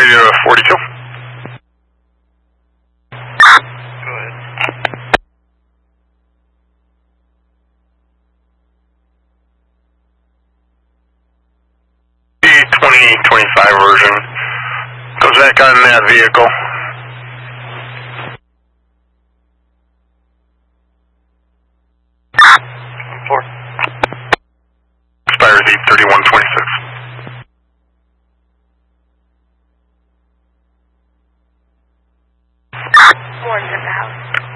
runway to 42. Go ahead. The 2025 version goes back on that vehicle. Expires 8/31/26.